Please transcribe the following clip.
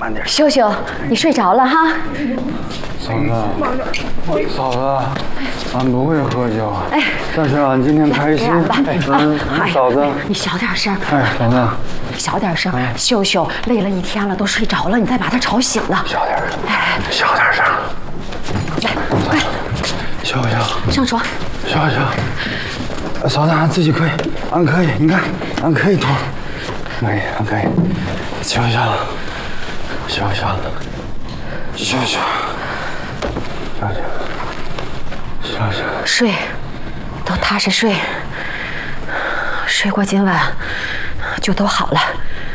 慢点。 秀秀，你睡着了哈？ 嫂子，嫂子，俺不会喝酒，但是俺今天开心。嫂子， 你小点声。 嫂子， 小点声。秀秀累了一天了，都睡着了，你再把她吵醒了。 小点声，小点声。 来，快， 秀秀， 上床。 秀秀，嫂子，俺自己可以，俺可以，你看，俺可以脱，可以，俺可以。秀秀，秀秀，秀秀。 睡，都踏实睡，睡过今晚就都好了。